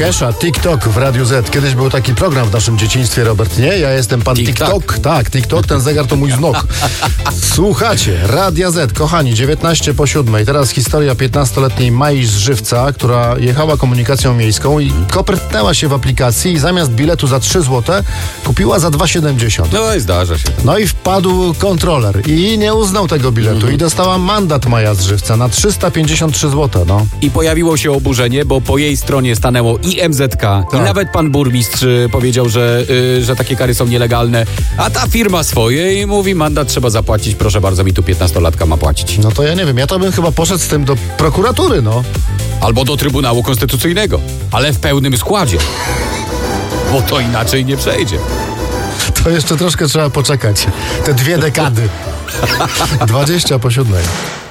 Kesha, TikTok w Radiu Z. Kiedyś był taki program w naszym dzieciństwie, Robert, nie? Ja jestem pan TikTok. Tak, TikTok, ten zegar to mój znok. Słuchacie, Radia Z, kochani, 19 po 7. Teraz historia 15-letniej Mai z Żywca, która jechała komunikacją miejską i kopertnęła się w aplikacji i zamiast biletu za 3 zł kupiła za 2,70. No i zdarza się. No i wpadł kontroler i nie uznał tego biletu i dostała mandat Maja z Żywca na 353 zł, no. I pojawiło się oburzenie, bo po jej stronie stanęło i MZK, i nawet pan burmistrz powiedział, że takie kary są nielegalne, a ta firma swoje i mówi, mandat trzeba zapłacić, proszę bardzo, mi tu 15-latka ma płacić. No to ja nie wiem, ja to bym chyba poszedł z tym do prokuratury, no. Albo do Trybunału Konstytucyjnego, ale w pełnym składzie, bo to inaczej nie przejdzie. To jeszcze troszkę trzeba poczekać. Te 2 dekady. 20 po 7.